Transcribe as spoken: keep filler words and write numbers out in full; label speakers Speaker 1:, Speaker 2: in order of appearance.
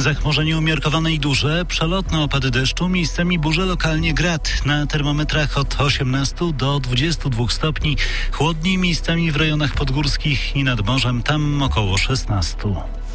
Speaker 1: Zachmurzenie umiarkowane i duże, przelotne opady deszczu, miejscami burze, lokalnie grad. Na termometrach od osiemnastu do dwudziestu dwóch stopni. Chłodniej miejscami w rejonach podgórskich i nad morzem, tam około szesnastu.